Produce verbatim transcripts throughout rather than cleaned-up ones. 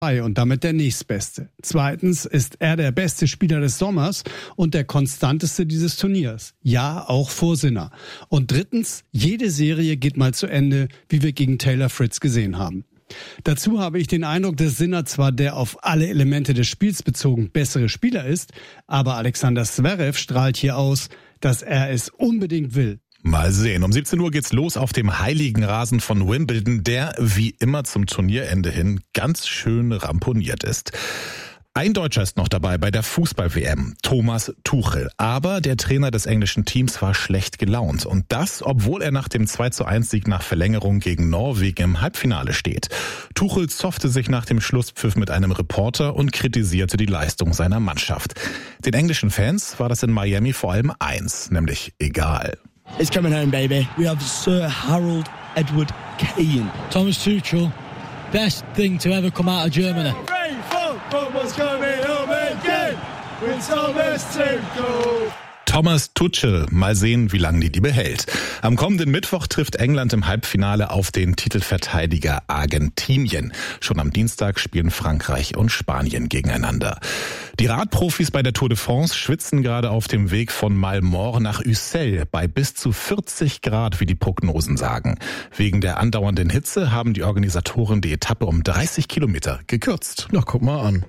und damit der nächstbeste. Zweitens ist er der beste Spieler des Sommers und der konstanteste dieses Turniers. Ja, auch vor Sinner. Und drittens, jede Serie geht mal zu Ende, wie wir gegen Taylor Fritz gesehen haben. Dazu habe ich den Eindruck, dass Sinner zwar der auf alle Elemente des Spiels bezogen bessere Spieler ist, aber Alexander Zverev strahlt hier aus, dass er es unbedingt will. Mal sehen. Um siebzehn Uhr geht's los auf dem heiligen Rasen von Wimbledon, der wie immer zum Turnierende hin ganz schön ramponiert ist. Ein Deutscher ist noch dabei bei der Fußball-W M, Thomas Tuchel. Aber der Trainer des englischen Teams war schlecht gelaunt. Und das, obwohl er nach dem zwei zu eins Sieg nach Verlängerung gegen Norwegen im Halbfinale steht. Tuchel zoffte sich nach dem Schlusspfiff mit einem Reporter und kritisierte die Leistung seiner Mannschaft. Den englischen Fans war das in Miami vor allem eins, nämlich egal. It's coming home, baby. We have Sir Harold Edward Kane. Thomas Tuchel, best thing to ever come out of Germany. Three, four, football's coming home again with Thomas Tuchel. Thomas Tuchel, mal sehen, wie lange die Liebe hält. Am kommenden Mittwoch trifft England im Halbfinale auf den Titelverteidiger Argentinien. Schon am Dienstag spielen Frankreich und Spanien gegeneinander. Die Radprofis bei der Tour de France schwitzen gerade auf dem Weg von Malmort nach Ussel bei bis zu vierzig Grad, wie die Prognosen sagen. Wegen der andauernden Hitze haben die Organisatoren die Etappe um dreißig Kilometer gekürzt. Na, guck mal an.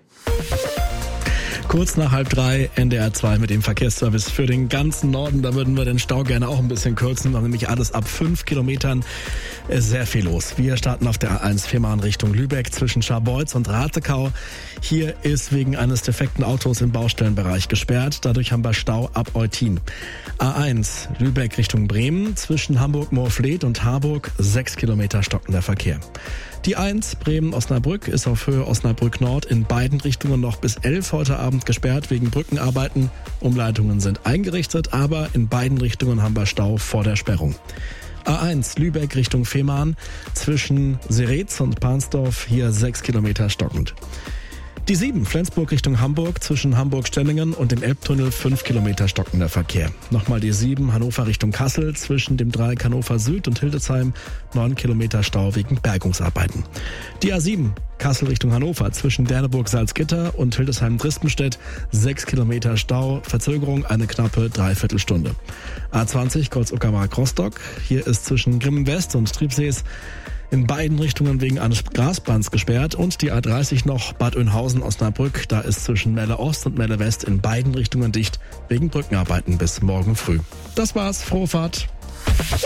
Kurz nach halb drei, N D R zwei mit dem Verkehrsservice für den ganzen Norden. Da würden wir den Stau gerne auch ein bisschen kürzen, nämlich alles ab fünf Kilometern. Ist sehr viel los. Wir starten auf der A eins Fehmarn Richtung Lübeck zwischen Scharbeutz und Ratekau. Hier ist wegen eines defekten Autos im Baustellenbereich gesperrt. Dadurch haben wir Stau ab Eutin. A eins Lübeck Richtung Bremen zwischen Hamburg-Moorfleet und Harburg. Sechs Kilometer stockender Verkehr. Die eins Bremen-Osnabrück ist auf Höhe Osnabrück-Nord in beiden Richtungen noch bis elf heute Abend gesperrt wegen Brückenarbeiten. Umleitungen sind eingerichtet, aber in beiden Richtungen haben wir Stau vor der Sperrung. A eins Lübeck Richtung Fehmarn zwischen Seretz und Pansdorf, hier sechs Kilometer stockend. Die sieben Flensburg Richtung Hamburg zwischen Hamburg-Stellingen und dem Elbtunnel fünf Kilometer stockender Verkehr. Nochmal die sieben Hannover Richtung Kassel zwischen dem Dreieck Hannover Süd und Hildesheim neun Kilometer Stau wegen Bergungsarbeiten. Die A sieben Kassel Richtung Hannover zwischen Derneburg-Salzgitter und Hildesheim-Drispenstedt sechs Kilometer Stau, Verzögerung eine knappe Dreiviertelstunde. A zwanzig Kreuz-Uckermark-Rostock, hier ist zwischen Grimmen-West und Triebsees in beiden Richtungen wegen eines Grasbands gesperrt und die A dreißig noch Bad Oeynhausen-Osnabrück. Da ist zwischen Melle Ost und Melle West in beiden Richtungen dicht wegen Brückenarbeiten bis morgen früh. Das war's, frohe Fahrt.